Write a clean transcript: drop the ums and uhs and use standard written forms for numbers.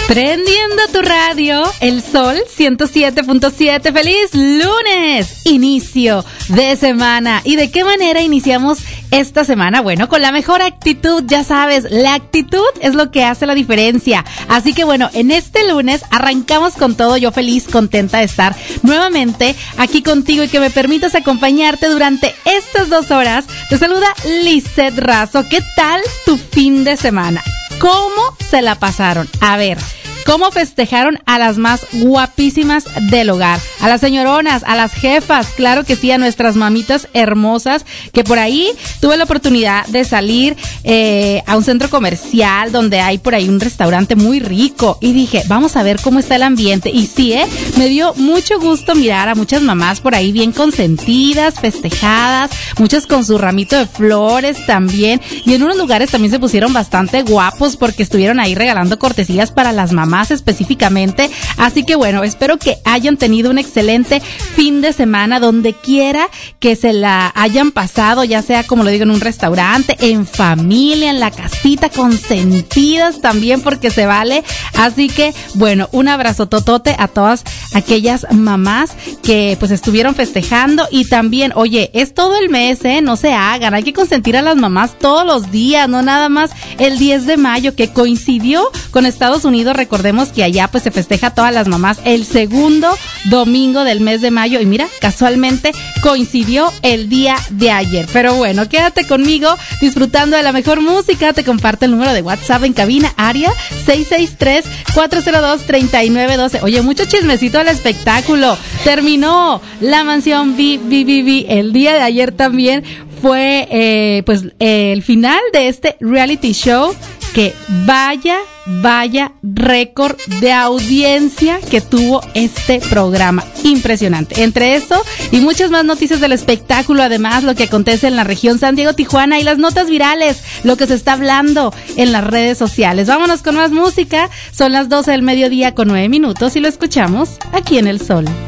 Prendiendo tu radio, El Sol 107.7. ¡Feliz lunes! Inicio de semana. ¿Y de qué manera iniciamos esta semana? Bueno, con la mejor actitud, ya sabes, la actitud es lo que hace la diferencia. Así que bueno, en este lunes arrancamos con todo. Yo feliz, contenta de estar nuevamente aquí contigo y que me permitas acompañarte durante estas 2 horas. Te saluda Lizeth Razo. ¿Qué tal tu fin de semana? ¿Cómo se la pasaron? A ver, ¿cómo festejaron a las más guapísimas del hogar? A las señoronas, a las jefas, claro que sí, a nuestras mamitas hermosas, que por ahí tuve la oportunidad de salir a un centro comercial donde hay por ahí un restaurante muy rico y dije, vamos a ver cómo está el ambiente. Y sí, me dio mucho gusto mirar a muchas mamás por ahí bien consentidas, festejadas, muchas con su ramito de flores también, y en unos lugares también se pusieron bastante guapos porque estuvieron ahí regalando cortesías para las mamás específicamente. Así que bueno, espero que hayan tenido un excelente fin de semana donde quiera que se la hayan pasado, ya sea como lo digo en un restaurante, en familia, en la casita, consentidas también porque se vale. Así que bueno, un abrazo totote a todas aquellas mamás que pues estuvieron festejando. Y también, oye, es todo el mes, no se hagan, hay que consentir a las mamás todos los días, no nada más el 10 de mayo que coincidió con Estados Unidos. Recordemos que allá pues se festeja a todas las mamás el segundo domingo del mes de mayo y mira, casualmente coincidió el día de ayer. Pero bueno, quédate conmigo disfrutando de la mejor música. Te comparto el número de WhatsApp en cabina, área 663-402-3912. Oye, mucho chismecito del espectáculo. Terminó La Mansión BBB el día de ayer también. Fue pues el final de este reality show que vaya récord de audiencia que tuvo este programa. Impresionante. Entre eso y muchas más noticias del espectáculo, además lo que acontece en la región San Diego, Tijuana y las notas virales, lo que se está hablando en las redes sociales. Vámonos con más música. Son las 12 del mediodía con 9 minutos y lo escuchamos aquí en El Sol.